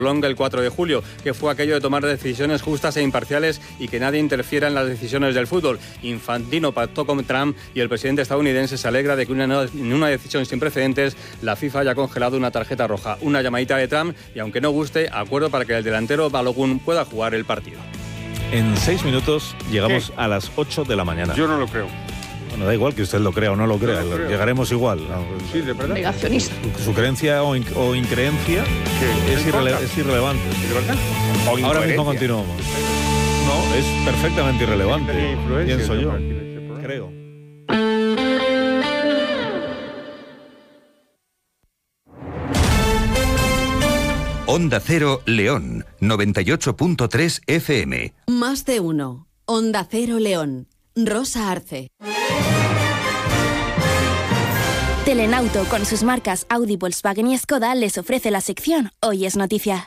Longa el 4 de julio, que fue aquello de tomar decisiones justas e imparciales y que nadie interfiera en las decisiones del fútbol. Infantino pactó con Trump y el presidente estadounidense se alegra de que en una decisión sin precedentes la FIFA haya congelado una tarjeta roja. Una llamadita de Trump y, aunque no guste, acuerdo para que el delantero Balogun pueda jugar el partido. En 6 minutos llegamos a las 8 de la mañana. Yo no lo creo. Bueno, da igual que usted lo crea o no lo crea, llegaremos igual. Sí, de verdad. Negacionista. Su creencia o increencia es irrelevante. ¿De verdad? Ahora mismo continuamos. No, es perfectamente irrelevante, pienso yo. Creo. Onda Cero León, 98.3 FM. Más de uno. Onda Cero León. Rosa Arce. Telenauto, con sus marcas Audi, Volkswagen y Skoda, les ofrece la sección Hoy es Noticia.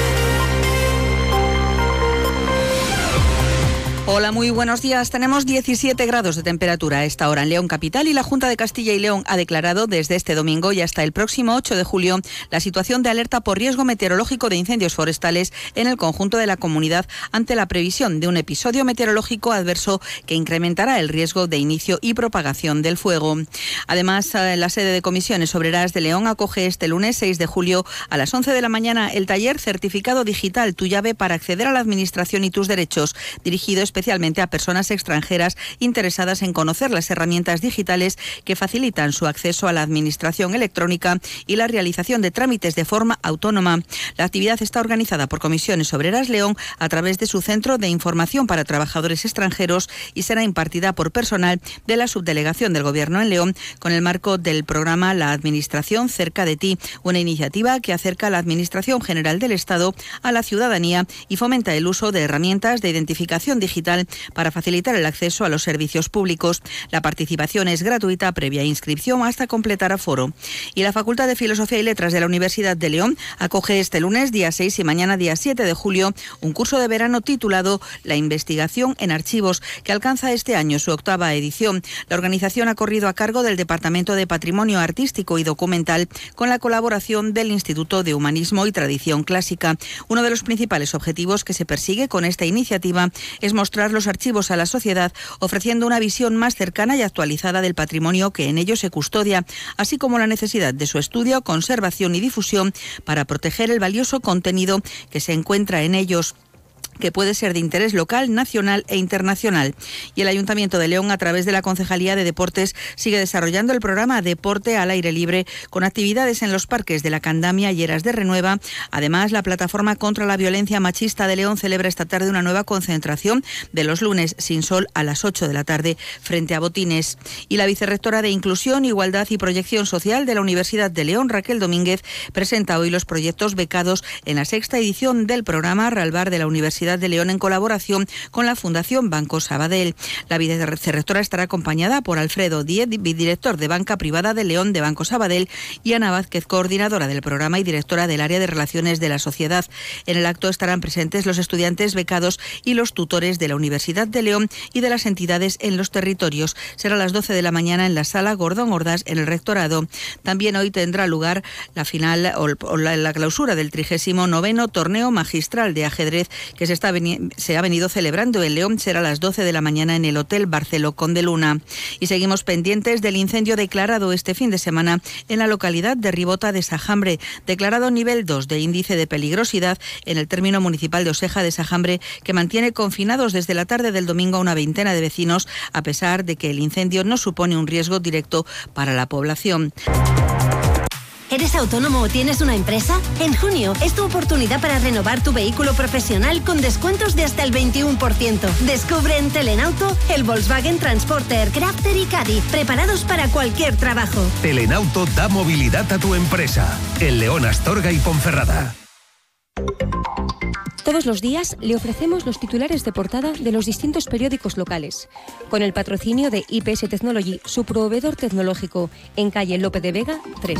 Hola, muy buenos días. Tenemos 17 grados de temperatura a esta hora en León capital y la Junta de Castilla y León ha declarado desde este domingo y hasta el próximo 8 de julio la situación de alerta por riesgo meteorológico de incendios forestales en el conjunto de la comunidad ante la previsión de un episodio meteorológico adverso que incrementará el riesgo de inicio y propagación del fuego. Además, la sede de Comisiones Obreras de León acoge este lunes 6 de julio a las 11 de la mañana el taller Certificado Digital, tu llave para acceder a la Administración y tus derechos, dirigido especialmente a personas extranjeras interesadas en conocer las herramientas digitales que facilitan su acceso a la administración electrónica y la realización de trámites de forma autónoma. La actividad está organizada por Comisiones Obreras León a través de su Centro de Información para Trabajadores Extranjeros y será impartida por personal de la Subdelegación del Gobierno en León con el marco del programa La Administración cerca de ti, una iniciativa que acerca a la Administración General del Estado a la ciudadanía y fomenta el uso de herramientas de identificación digital para facilitar el acceso a los servicios públicos. La participación es gratuita previa inscripción hasta completar aforo. Y la Facultad de Filosofía y Letras de la Universidad de León acoge este lunes, día 6 y mañana, día 7 de julio, un curso de verano titulado La investigación en archivos, que alcanza este año su 8ª edición. La organización ha corrido a cargo del Departamento de Patrimonio Artístico y Documental con la colaboración del Instituto de Humanismo y Tradición Clásica. Uno de los principales objetivos que se persigue con esta iniciativa es mostrar los archivos a la sociedad, ofreciendo una visión más cercana y actualizada del patrimonio que en ellos se custodia, así como la necesidad de su estudio, conservación y difusión para proteger el valioso contenido que se encuentra en ellos, que puede ser de interés local, nacional e internacional. Y el Ayuntamiento de León, a través de la Concejalía de Deportes, sigue desarrollando el programa Deporte al Aire Libre con actividades en los parques de la Candamia y Eras de Renueva. Además, la Plataforma contra la Violencia Machista de León celebra esta tarde una nueva concentración de los lunes sin sol a las 8 de la tarde frente a Botines. Y la vicerrectora de Inclusión, Igualdad y Proyección Social de la Universidad de León, Raquel Domínguez, presenta hoy los proyectos becados en la 6ª edición del programa Ralbar de la Universidad de León en colaboración con la Fundación Banco Sabadell. La vicerrectora estará acompañada por Alfredo Díez, director de Banca Privada de León de Banco Sabadell, y Ana Vázquez, coordinadora del programa y directora del área de Relaciones de la Sociedad. En el acto estarán presentes los estudiantes becados y los tutores de la Universidad de León y de las entidades en los territorios. Será a las 12 de la mañana en la Sala Gordón Ordaz en el Rectorado. También hoy tendrá lugar la final o la clausura del 39º Torneo Magistral de Ajedrez que se ha venido celebrando en León. Será a las 12 de la mañana en el Hotel Barceló Conde Luna. Y seguimos pendientes del incendio declarado este fin de semana en la localidad de Ribota de Sajambre, declarado nivel 2 de índice de peligrosidad en el término municipal de Oseja de Sajambre, que mantiene confinados desde la tarde del domingo a una veintena de vecinos, a pesar de que el incendio no supone un riesgo directo para la población. ¿Eres autónomo o tienes una empresa? En junio es tu oportunidad para renovar tu vehículo profesional con descuentos de hasta el 21%. Descubre en Telenauto el Volkswagen Transporter, Crafter y Caddy, preparados para cualquier trabajo. Telenauto da movilidad a tu empresa. En León, Astorga y Ponferrada. Todos los días le ofrecemos los titulares de portada de los distintos periódicos locales, con el patrocinio de IPS Technology, su proveedor tecnológico, en calle Lope de Vega 3.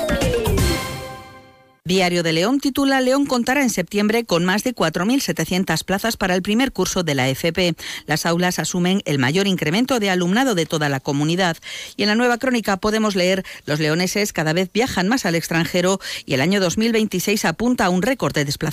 Diario de León titula: León contará en septiembre con más de 4.700 plazas para el primer curso de la FP. Las aulas asumen el mayor incremento de alumnado de toda la comunidad. Y en la Nueva Crónica podemos leer: los leoneses cada vez viajan más al extranjero y el año 2026 apunta a un récord de desplazamientos.